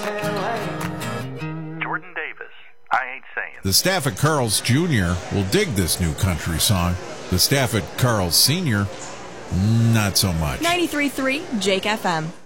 Jordan Davis, I Ain't Saying. The staff at Carl's Jr. will dig this new country song. The staff at Carl's Sr., not so much. 93.3 Jake FM.